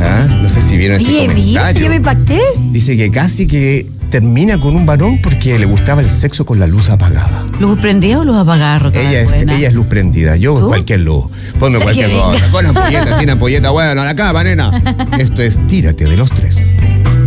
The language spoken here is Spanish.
¿Ah? No sé si vieron ese Oye, comentario. yo me impacté. Dice que casi que termina con un varón porque le gustaba el sexo con la luz apagada. ¿Luz prendida o luz apagada, Roca? Ella es luz prendida, yo ¿Tú? cualquier luz. Ponme cualquier Que cosa. venga. Con ampolleta, sin ampolleta, bueno, a la cama, nena. Esto es Tírate de los Tres.